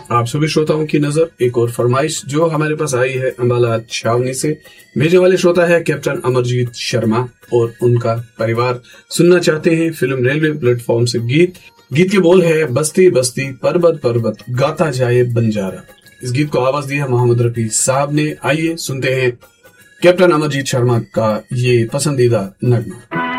आप सभी श्रोताओं की नजर एक और फरमाइश जो हमारे पास आई है अंबाला छावनी से। भेजने वाले श्रोता है कैप्टन अमरजीत शर्मा और उनका परिवार। सुनना चाहते हैं फिल्म रेलवे प्लेटफॉर्म से गीत के बोल है बस्ती बस्ती पर्वत पर्वत गाता जाए बंजारा। इस गीत को आवाज दी है मोहम्मद रफी साहब ने। आइए सुनते हैं कैप्टन अमरजीत शर्मा का ये पसंदीदा नगमा।